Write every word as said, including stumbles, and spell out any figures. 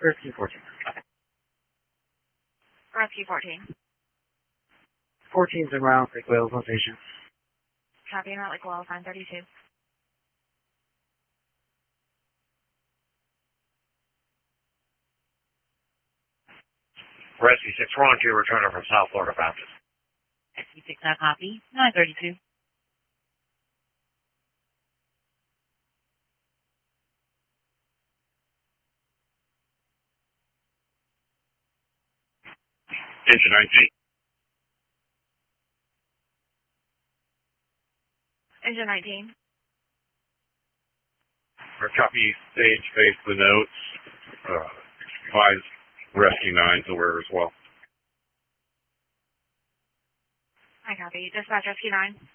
Rescue fourteen. Rescue fourteen. fourteen's en route, Lake Wales location. Copy, en route, Lake Wales, nine thirty-two. Rescue six, we're on to your returner from South Florida Baptist. Rescue six, I copy, nine thirty-two. Engine nineteen. Engine nineteen. Our copy stage face the notes. Uh, advise Rescue nine's aware as well. I copy. Dispatch Rescue nine.